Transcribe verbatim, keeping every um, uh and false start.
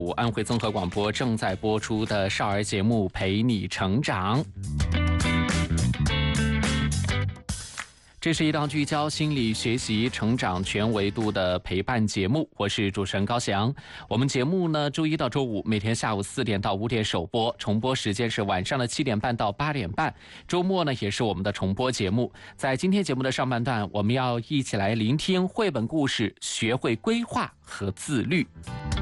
安徽综合广播正在播出的少儿节目《陪你成长》。这是一档聚焦心理学习成长全维度的陪伴节目，我是主持人高翔。我们节目呢，周一到周五每天下午四点到五点首播，重播时间是晚上的七点半到八点半。周末呢，也是我们的重播节目。在今天节目的上半段，我们要一起来聆听绘本故事，学会规划和自律。